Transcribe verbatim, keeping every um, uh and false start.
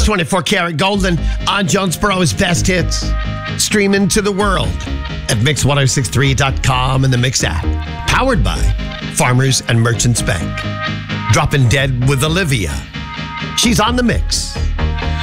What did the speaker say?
twenty-four karat golden on Jonesboro's best hits. Streaming to the world at mix ten sixty-three dot com and the Mix app. Powered by Farmers and Merchants Bank. Dropping Dead with Olivia. She's on the Mix.